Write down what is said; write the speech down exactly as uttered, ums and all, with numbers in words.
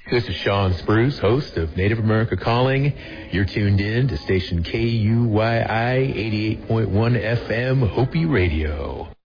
This is Sean Spruce, host of Native America Calling. You're tuned in to station K U Y I eighty-eight point one F M Hopi Radio.